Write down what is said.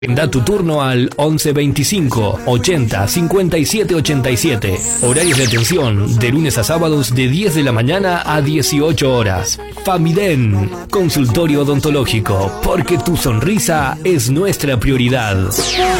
Da tu turno al 11 25 80 57 87. Horarios de atención de lunes a sábados de 10 de la mañana a 18 horas. Famiden, consultorio odontológico, porque tu sonrisa es nuestra prioridad.